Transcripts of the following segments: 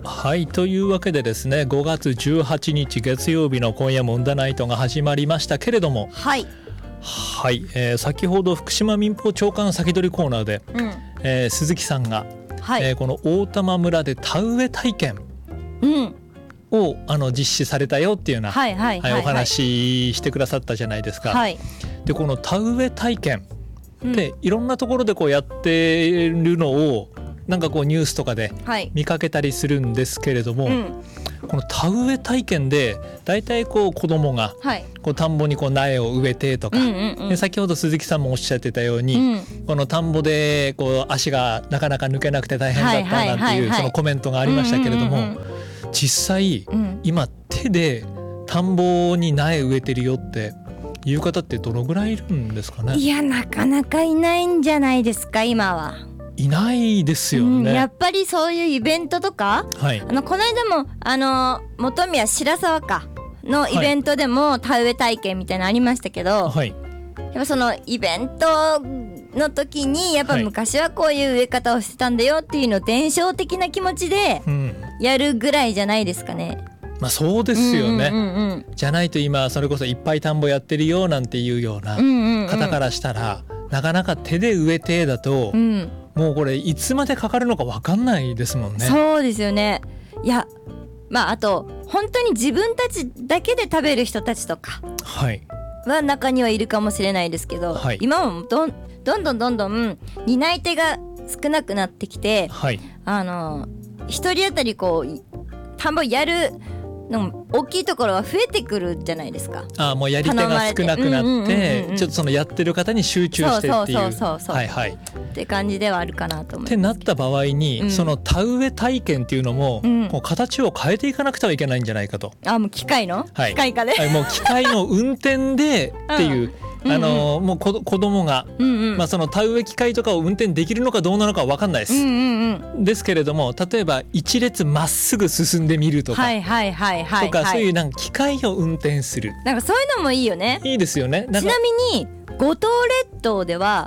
はい、というわけでですね、5月18日月曜日の今夜もんだナイトが始まりましたけれども、 はいはい、先ほど福島民放長官先取りコーナーで、鈴木さんが、この大玉村で田植え体験を、実施されたよっていうような、お話してくださったじゃないですか。でこの田植え体験っていろんなところでこうやっているのをなんかこうニュースとかで見かけたりするんですけれども、この田植え体験でだいたいこう子供がこう田んぼにこう苗を植えてとか、で先ほど鈴木さんもおっしゃってたように、この田んぼでこう足がなかなか抜けなくて大変だったなんていうそのコメントがありましたけれども、実際今手で田んぼに苗植えてるよっていう方ってどのぐらいいるんですかね。 いやなかなかいないんじゃないですか今は。 いないですよね、 やっぱりそういうイベントとか、この間も本宮白沢かのイベントでも田植え体験みたいなのありましたけど、やっぱそのイベントの時にやっぱ昔はこういう植え方をしてたんだよっていうのを伝承的な気持ちでやるぐらいじゃないですかね。 まあそうですよね、じゃないと今それこそいっぱい田んぼやってるよなんていうような方からしたら、なかなか手で植えてだと、もうこれいつまでかかるのか分かんないですもんね。 そうですよね。いやあと本当に自分たちだけで食べる人たちとかは中にはいるかもしれないですけど、今はどんどん担い手が少なくなってきて、一人当たりこう田んぼやるの大きいところは増えてくるじゃないですか。 もうやり手が少なくなってちょっとそのやってる方に集中してっていうって感じではあるかなと思います。 ってなった場合に、その田植え体験っていうのも、もう形を変えていかなくてはいけないんじゃないかと。 もう機械の、機械化で、 もう機械の運転でっていうもう子供が、その田植え機械とかを運転できるのかどうなのかは分かんないです、ですけれども、例えば一列まっすぐ進んでみるとかとか、そういうなんか機械を運転する、 なんかそういうのもいいよね。いいですよね。 ちなみに五島列島では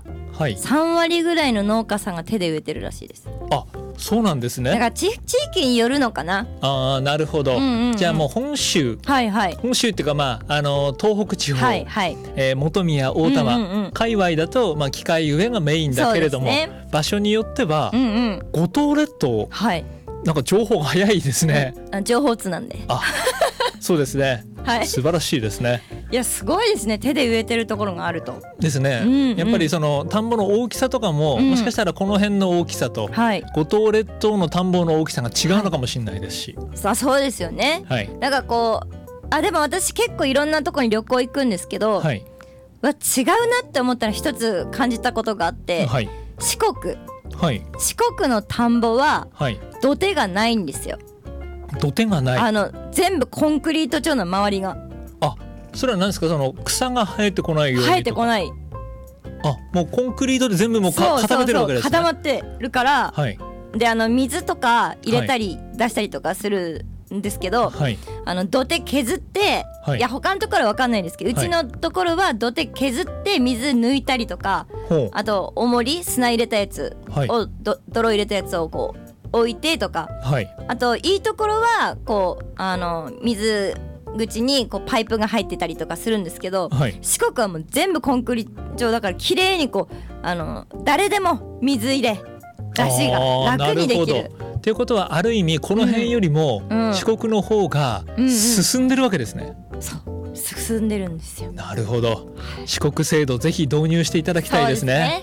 3割ぐらいの農家さんが手で植えてるらしいです。 そうなんですね。 だから地域によるのかな。 なるほど、じゃあもう本州、本州っていうか東北地方、本宮大玉、界隈だと機械植えがメインだけれども、場所によっては、五島列島、なんか情報が早いですね。 情報通なんで。 そうですね、素晴らしいですね。 いやすごいですね、手で植えてるところがあるとですね、やっぱりその田んぼの大きさとかも、もしかしたらこの辺の大きさと、五島列島の田んぼの大きさが違うのかもしれないですし、 そうですよね、だからこうでも私結構いろんなところに旅行行くんですけど、違うなって思ったら一つ感じたことがあって、四国の田んぼは土手がないんですよ。 土手がない、 全部コンクリート調の周りが。 それは何ですか、その草が生えてこないようにとか。生えてこない。もうコンクリートで全部もう固めてるわけですね。固まってるから、で水とか入れたり出したりとかするんですけど、土手削って、いや他のところは分かんないですけど、うちのところは土手削って水抜いたりとか、あと重り砂入れたやつを、泥入れたやつをこう置いてとか、あといいところはこう水口にこうパイプが入ってたりとかするんですけど、四国はもう全部コンクリ状だから綺麗にこう誰でも水入れ出しが楽にできる。 ということはある意味この辺よりも四国の方が進んでるわけですね。 そう進んでるんですよ。 なるほど、四国制度ぜひ導入していただきたいですね。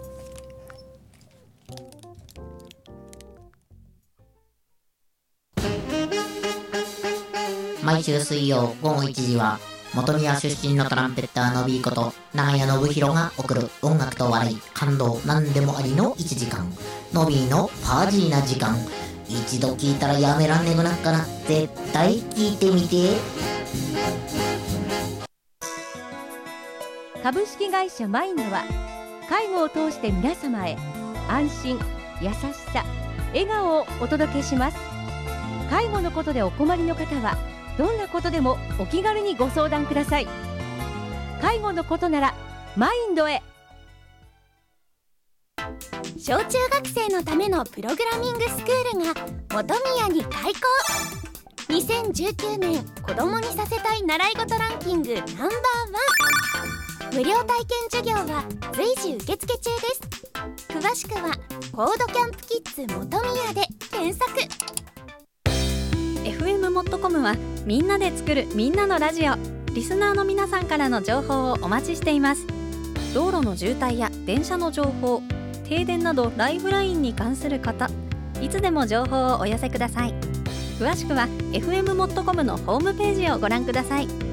毎週水曜午後1時は本宮出身のトランペッターのビーこと長谷信弘が送る音楽と笑い感動何でもありの1時間、のびーのパージーな時間。一度聞いたらやめらんねくなっから絶対聞いてみて。 株式会社マインドは介護を通して皆様へ安心、優しさ、笑顔をお届けします。介護のことでお困りの方はどんなことでもお気軽にご相談ください。介護のことならマインドへ。 小中学生のためのプログラミングスクールが本宮に開校。2019年子供にさせたい習い事ランキングＮｏ.1。無料体験授業は随時受付中です。詳しくはコードキャンプキッズ本宮で検索。 FM もっとコムはみんなで作るみんなのラジオ。リスナーの皆さんからの情報をお待ちしています。道路の渋滞や電車の情報、停電などライフラインに関すること、いつでも情報をお寄せください。詳しくは FM もっとコムのホームページをご覧ください。